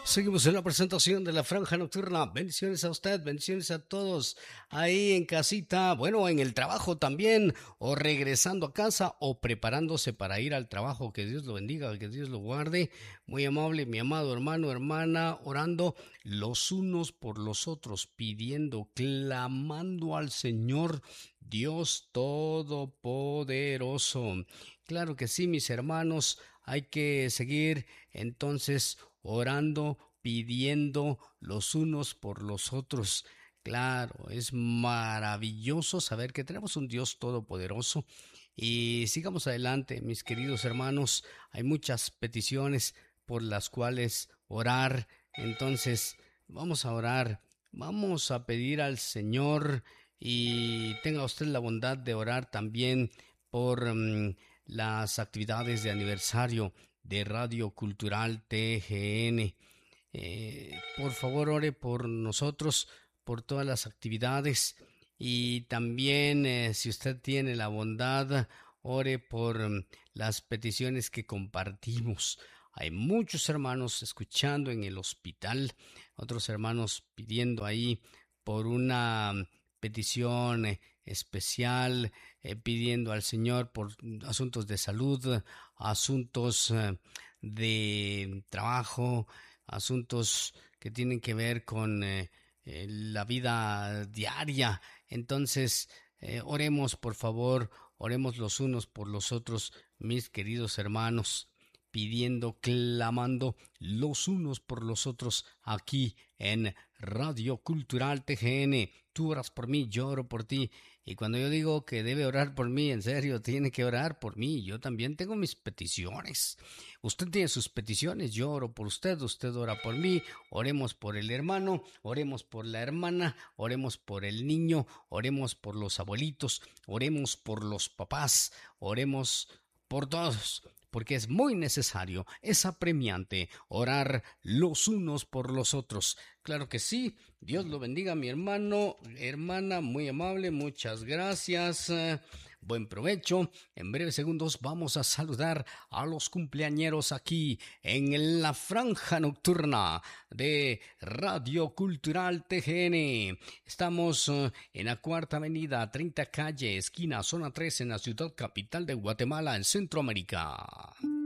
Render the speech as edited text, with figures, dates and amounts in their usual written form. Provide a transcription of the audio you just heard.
Seguimos en la presentación de la Franja Nocturna. Bendiciones a usted, bendiciones a todos ahí en casita, bueno, en el trabajo también, o regresando a casa, o preparándose para ir al trabajo. Que Dios lo bendiga, que Dios lo guarde. Muy amable, mi amado hermano, hermana, orando los unos por los otros, pidiendo, clamando al Señor Dios Todopoderoso. Claro que sí, mis hermanos, hay que seguir entonces orando, pidiendo los unos por los otros. Claro, es maravilloso saber que tenemos un Dios todopoderoso. Y sigamos adelante, mis queridos hermanos. Hay muchas peticiones por las cuales orar. Entonces, vamos a orar. Vamos a pedir al Señor y tenga usted la bondad de orar también por las actividades de aniversario de Radio Cultural TGN. Por favor, ore por nosotros, por todas las actividades y también, si usted tiene la bondad, ore por las peticiones que compartimos. Hay muchos hermanos escuchando en el hospital, otros hermanos pidiendo ahí por una petición especial, pidiendo al Señor por asuntos de salud, asuntos de trabajo, asuntos que tienen que ver con la vida diaria. Entonces, oremos por favor, oremos los unos por los otros, mis queridos hermanos, pidiendo, clamando los unos por los otros aquí en Radio Cultural TGN. Tú oras por mí, yo oro por ti. Y cuando yo digo que debe orar por mí, en serio, tiene que orar por mí. Yo también tengo mis peticiones. Usted tiene sus peticiones, yo oro por usted, usted ora por mí. Oremos por el hermano, oremos por la hermana, oremos por el niño, oremos por los abuelitos, oremos por los papás, oremos por todos, porque es muy necesario, es apremiante orar los unos por los otros. Claro que sí. Dios lo bendiga, mi hermano, hermana, muy amable, muchas gracias. Buen provecho. En breves segundos vamos a saludar a los cumpleañeros aquí en la Franja Nocturna de Radio Cultural TGN. Estamos en la Cuarta Avenida, 30 Calle, esquina, zona 3, en la ciudad capital de Guatemala, en Centroamérica.